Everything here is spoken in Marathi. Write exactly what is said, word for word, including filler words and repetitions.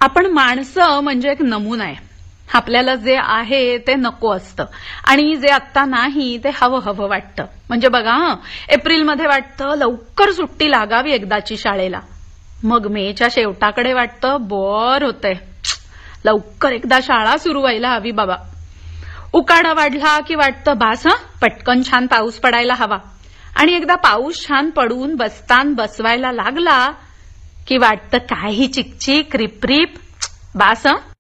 आपण माणसं म्हणजे एक नमुना आहे. आपल्याला जे आहे ते नको असतं आणि जे आत्ता नाही ते हवं हवं वाटतं. म्हणजे बघा हं, एप्रिलमध्ये वाटतं लवकर सुट्टी लागावी एकदाची शाळेला. मग मेच्या शेवटाकडे वाटतं बोर होतंय, लवकर एकदा शाळा सुरू व्हायला हवी बाबा. उकाडा वाढला की वाटतं बास हं, पटकन छान पाऊस पडायला हवा. आणि एकदा पाऊस छान पडून बसतान बसवायला लागला की वाटतं काही चिकचिक रिपरिप, बास हं,